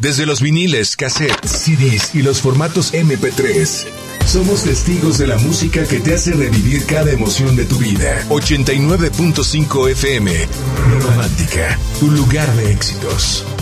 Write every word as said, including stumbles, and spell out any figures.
Desde los viniles, cassettes, C Ds y los formatos eme pe tres. Somos testigos de la música que te hace revivir cada emoción de tu vida. ochenta y nueve punto cinco efe eme. Romántica, tu lugar de éxitos.